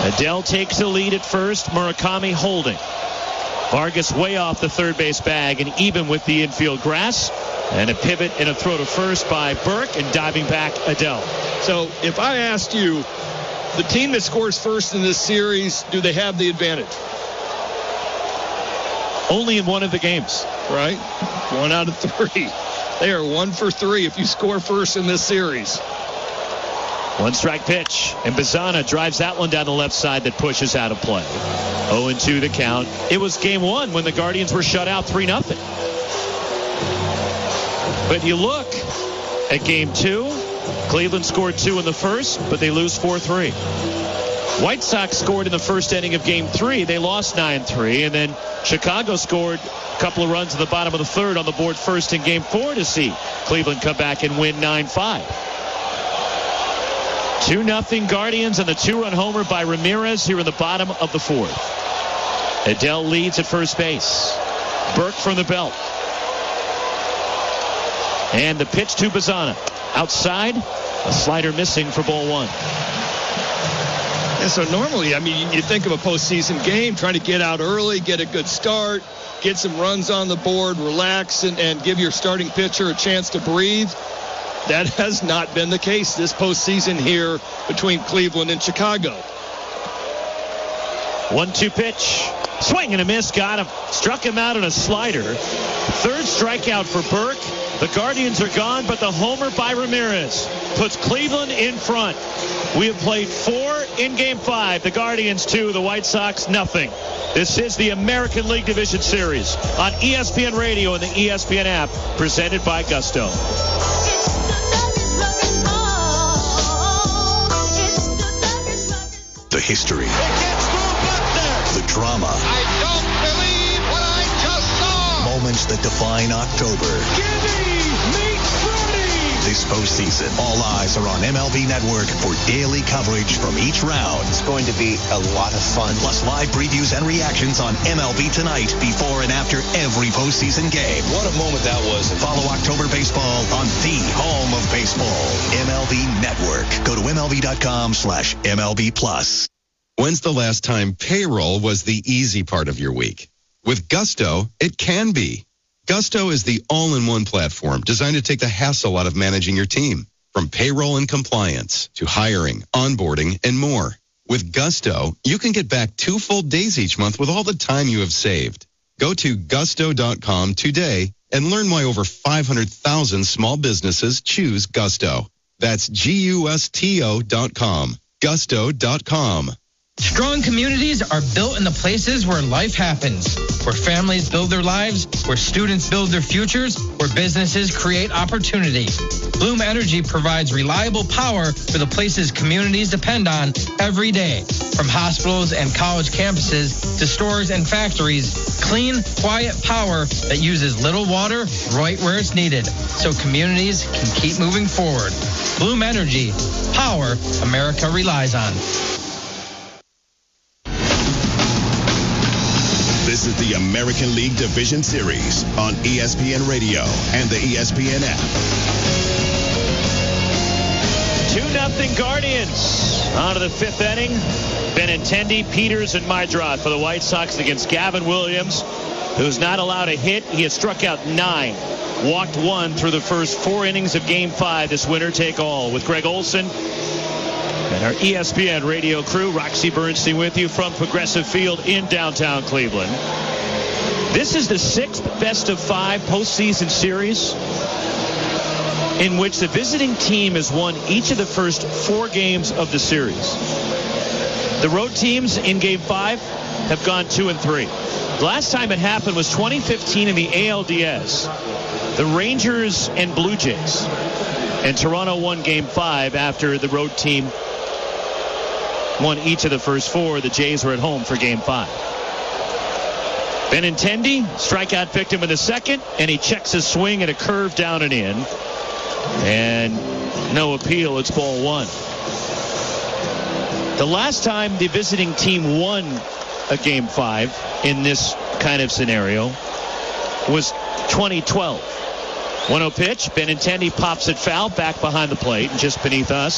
Adele takes the lead at first. Murakami holding. Vargas way off the third base bag and even with the infield grass. And a pivot and a throw to first by Burke, and diving back, Adele. So if I asked you, the team that scores first in this series, do they have the advantage? Only in one of the games. Right? 1 out of 3. They are 1 for 3 if you score first in this series. 1 strike pitch, and Bazana drives that one down the left side that pushes out of play. 0-2 the count. It was game 1 when the Guardians were shut out 3-0. But you look at game 2, Cleveland scored 2 in the first, but they lose 4-3. White Sox scored in the first inning of game 3. They lost 9-3, and then Chicago scored a couple of runs at the bottom of the third on the board first in game 4 to see Cleveland come back and win 9-5. 2-0 Guardians, and the 2-run homer by Ramirez here in the bottom of the 4th. Adele leads at first base. Burke from the belt. And the pitch to Bazana. Outside, a slider missing for ball 1. And so normally, I mean, you think of a postseason game, trying to get out early, get a good start, get some runs on the board, relax, and give your starting pitcher a chance to breathe. That has not been the case this postseason here between Cleveland and Chicago. 1-2 pitch. Swing and a miss. Got him. Struck him out on a slider. Third strikeout for Burke. The Guardians are gone, but the homer by Ramirez puts Cleveland in front. We have played 4 in Game 5. The Guardians 2, the White Sox nothing. This is the American League Division Series on ESPN Radio and the ESPN app, presented by Gusto. The history. The drama. I don't believe what I just saw. Moments that define October. This postseason, all eyes are on MLB Network for daily coverage from each round. It's going to be a lot of fun. Plus live previews and reactions on MLB Tonight before and after every postseason game. What a moment that was. Follow October baseball on the home of baseball, MLB Network. Go to MLB.com/MLB Plus. When's the last time payroll was the easy part of your week? With Gusto, it can be. Gusto is the all-in-one platform designed to take the hassle out of managing your team, from payroll and compliance to hiring, onboarding, and more. With Gusto, you can get back 2 full days each month with all the time you have saved. Go to gusto.com today and learn why over 500,000 small businesses choose Gusto. That's GUSTO.com. Gusto.com. Strong communities are built in the places where life happens, where families build their lives, where students build their futures, where businesses create opportunity. Bloom Energy provides reliable power for the places communities depend on every day. From hospitals and college campuses to stores and factories, clean, quiet power that uses little water right where it's needed, so communities can keep moving forward. Bloom Energy, power America relies on. This is the American League Division Series on ESPN Radio and the ESPN app. 2-0 Guardians. On to the 5th inning. Benintendi, Peters, and Meidroth for the White Sox against Gavin Williams, who's not allowed a hit. He has struck out 9, walked 1 through the first 4 innings of Game 5. This winner take all with Greg Olson and our ESPN radio crew. Roxy Bernstein with you from Progressive Field in downtown Cleveland. This is the 6th best-of-5 postseason series in which the visiting team has won each of the first 4 games of the series. The road teams in Game 5 have gone 2-3. The last time it happened was 2015 in the ALDS. The Rangers and Blue Jays. And Toronto won Game 5 after the road team won each of the first 4. The Jays were at home for Game 5. Benintendi, strikeout victim in the 2nd, and he checks his swing at a curve down and in. And no appeal, it's ball 1. The last time the visiting team won a Game 5 in this kind of scenario was 2012. 1-0 pitch, Benintendi pops it foul back behind the plate and just beneath us.